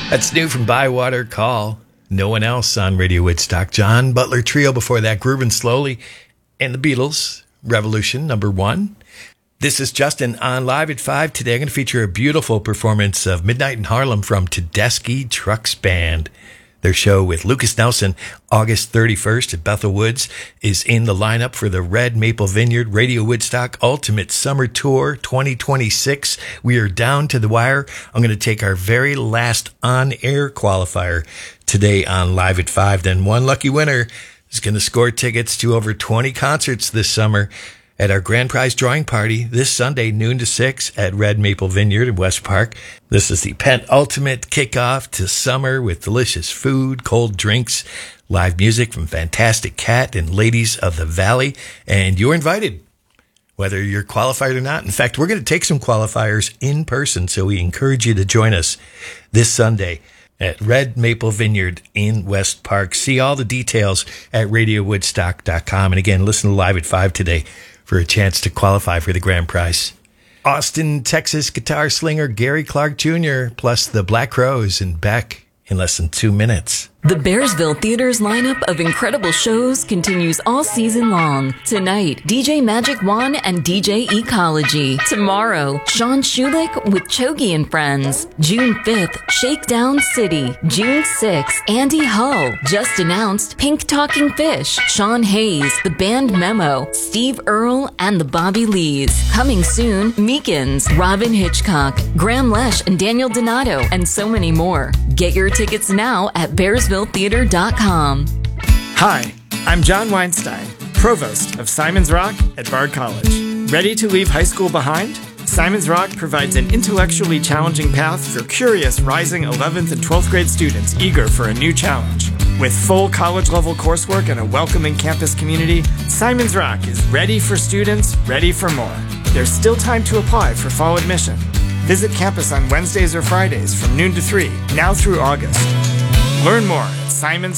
That's new from Bywater. Call. No One Else on Radio Woodstock. John Butler Trio before that, Groovin' Slowly. And the Beatles, Revolution, number 1. This is Justin on Live at 5. Today I'm going to feature a beautiful performance of Midnight in Harlem from Tedeschi Trucks Band. Their show with Lucas Nelson, August 31st at Bethel Woods, is in the lineup for the Red Maple Vineyard Radio Woodstock Ultimate Summer Tour 2026. We are down to the wire. I'm going to take our very last on-air qualifier today on Live at 5. Then one lucky winner is going to score tickets to over 20 concerts this summer at our grand prize drawing party this Sunday, noon to 6 at Red Maple Vineyard in West Park. This is the penultimate kickoff to summer with delicious food, cold drinks, live music from Fantastic Cat and Ladies of the Valley. And you're invited, whether you're qualified or not. In fact, we're going to take some qualifiers in person, so we encourage you to join us this Sunday at Red Maple Vineyard in West Park. See all the details at radiowoodstock.com. And again, listen to Live at 5 today for a chance to qualify for the grand prize. Austin, Texas guitar slinger Gary Clark Jr. plus the Black Crowes and Beck in less than 2 minutes. The Bearsville Theater's lineup of incredible shows continues all season long. Tonight, DJ Magic Juan and DJ Ecology. Tomorrow, Sean Schulich with Chogi and Friends. June 5th, Shakedown City. June 6th, Andy Hull. Just announced Pink Talking Fish. Sean Hayes, The Band Memo. Steve Earle and the Bobby Lees. Coming soon, Meekins, Robin Hitchcock, Graham Lesh and Daniel Donato, and so many more. Get your tickets now at BearsvilleTheater.com. Hi, I'm John Weinstein, Provost of Simon's Rock at Bard College. Ready to leave high school behind? Simon's Rock provides an intellectually challenging path for curious rising 11th and 12th grade students eager for a new challenge. With full college-level coursework and a welcoming campus community, Simon's Rock is ready for students, ready for more. There's still time to apply for fall admission. Visit campus on Wednesdays or Fridays from noon to 3, now through August. Learn more at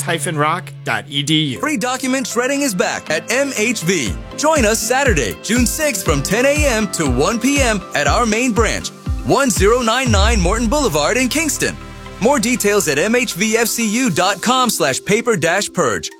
simons-rock.edu. Free document shredding is back at MHV. Join us Saturday, June 6th from 10 a.m. to 1 p.m. at our main branch, 1099 Morton Boulevard in Kingston. More details at mhvfcu.com/paper-purge.